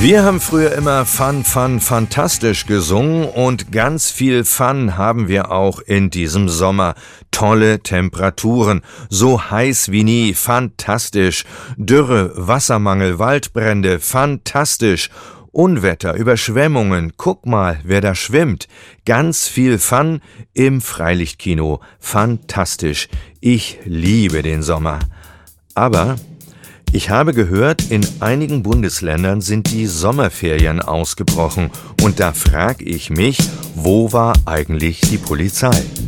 Wir haben früher immer fantastisch gesungen und ganz viel Fun haben wir auch in diesem Sommer. Tolle Temperaturen, so heiß wie nie, fantastisch. Dürre, Wassermangel, Waldbrände, fantastisch. Unwetter, Überschwemmungen, guck mal, wer da schwimmt. Ganz viel Fun im Freilichtkino, fantastisch. Ich liebe den Sommer. Aber ich habe gehört, in einigen Bundesländern sind die Sommerferien ausgebrochen. Und da frage ich mich, wo war eigentlich die Polizei?